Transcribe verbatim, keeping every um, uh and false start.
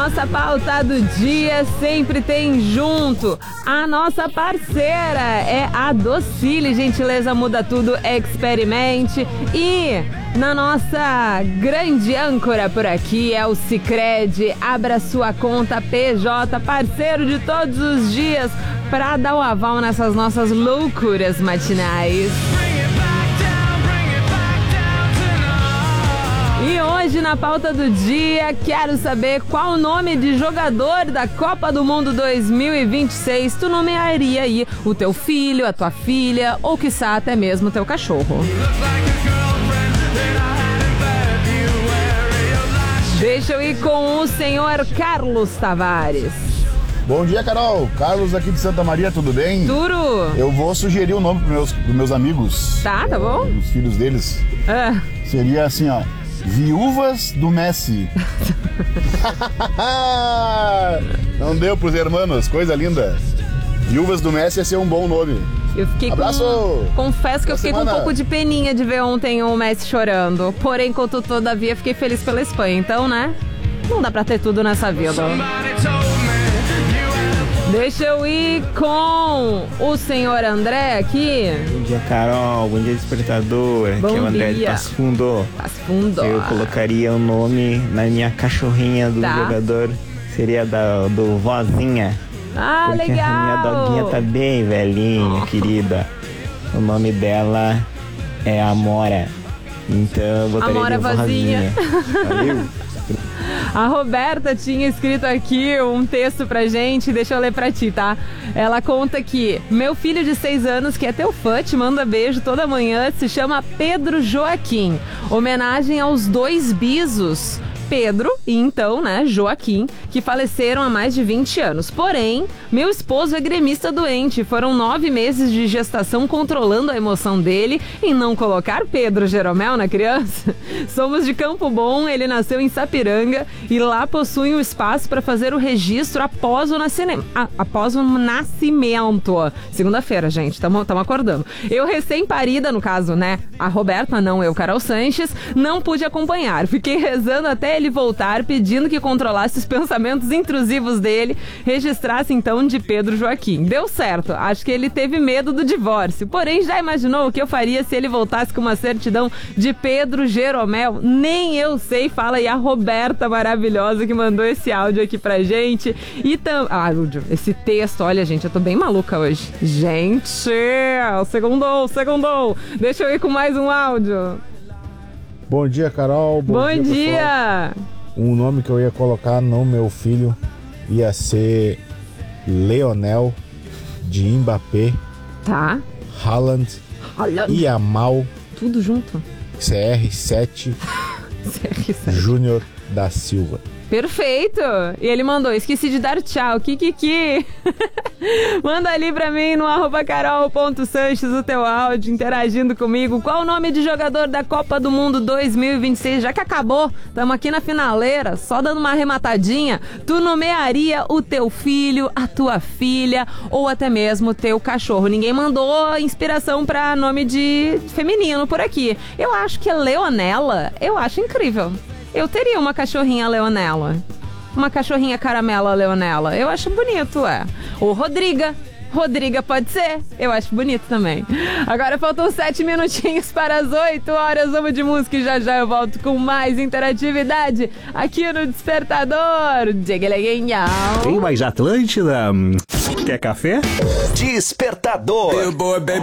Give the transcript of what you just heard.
nossa pauta do dia sempre tem junto a nossa parceira, é a Docile, gentileza muda tudo, experimente. E na nossa grande âncora por aqui é o Sicredi, abra sua conta P J, parceiro de todos os dias, para dar o aval nessas nossas loucuras matinais. E hoje na pauta do dia quero saber qual o nome de jogador da Copa do Mundo dois mil e vinte e seis tu nomearia aí o teu filho, a tua filha ou quiçá até mesmo o teu cachorro. Deixa eu ir com o senhor Carlos Tavares. Bom dia, Carol. Carlos aqui de Santa Maria, tudo bem? Duro. Eu vou sugerir o nome para meus, pros meus amigos. Tá, tá bom. Os filhos deles. É. Seria assim, ó. Viúvas do Messi. Não deu pros hermanos, coisa linda. Viúvas do Messi ia ser um bom nome. Eu fiquei Abraço. com... Confesso que eu fiquei semana. com um pouco de peninha de ver ontem o Messi chorando. Porém, contudo, todavia, fiquei feliz pela Espanha. Então, né? Não dá pra ter tudo nessa vida. Deixa eu ir com o senhor André aqui. Bom dia, Carol. Bom dia, despertador. Bom aqui é o André dia. de Passo Fundo. Passo Fundo. Eu colocaria o nome na minha cachorrinha do Tá. jogador. Seria da, do Vozinha. Ah, porque legal. a minha doguinha tá bem velhinha, Oh. querida. O nome dela é Amora. Então eu botaria Amora de Vozinha. Vozinha. Valeu. A Roberta tinha escrito aqui um texto pra gente, deixa eu ler pra ti, tá? Ela conta que meu filho de seis anos, que é teu fã, te manda beijo toda manhã, se chama Pedro Joaquim. Homenagem aos dois bisos, Pedro e então, né, Joaquim, que faleceram há mais de vinte anos. Porém, meu esposo é gremista doente. Foram nove meses de gestação controlando a emoção dele em não colocar Pedro Jeromel na criança. Somos de Campo Bom, ele nasceu em Sapiranga e lá possui um espaço para fazer o registro após o, nascine... ah, após o nascimento. Segunda-feira, gente, estamos acordando. Eu recém-parida, no caso, né, a Roberta, não eu, Carol Sanches, não pude acompanhar. Fiquei rezando até ele voltar, pedindo que controlasse os pensamentos intrusivos dele, registrasse então de Pedro Joaquim. Deu certo, acho que ele teve medo do divórcio, porém já imaginou o que eu faria se ele voltasse com uma certidão de Pedro Jeromel? Nem eu sei, fala aí a Roberta maravilhosa que mandou esse áudio aqui pra gente. E tam... ah, áudio, esse texto, olha gente, eu tô bem maluca hoje. Gente, segundou, segundou. Deixa eu ir com mais um áudio. Bom dia, Carol. Bom, Bom dia! dia. Um nome que eu ia colocar no meu filho ia ser Leonel de Mbappé, tá. Haaland, Haaland. e Yamal. Tudo junto. C R sete, C R sete. Júnior da Silva. Perfeito! E ele mandou, esqueci de dar tchau, Kikiki. Manda ali pra mim no arroba carol.sanches o teu áudio, interagindo comigo. Qual o nome de jogador da Copa do Mundo dois mil e vinte e seis? Já que acabou, estamos aqui na finaleira, só dando uma arrematadinha. Tu nomearia o teu filho, a tua filha ou até mesmo o teu cachorro? Ninguém mandou inspiração pra nome de feminino por aqui. Eu acho que Leonela, eu acho incrível. Eu teria uma cachorrinha Leonela. Uma cachorrinha caramela Leonela. Eu acho bonito, é. Ou Rodriga. Rodriga pode ser. Eu acho bonito também. Agora faltam sete minutinhos para as oito horas. Vamos de música e já já eu volto com mais interatividade aqui no Despertador. Tem mais Atlântida? Quer café? Despertador.